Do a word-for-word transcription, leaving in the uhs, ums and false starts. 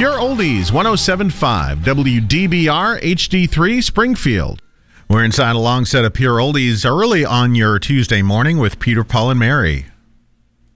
Pure Oldies, one oh seven point five, W D B R H D three, Springfield. We're inside a long set of Pure Oldies early on your Tuesday morning with Peter, Paul, and Mary.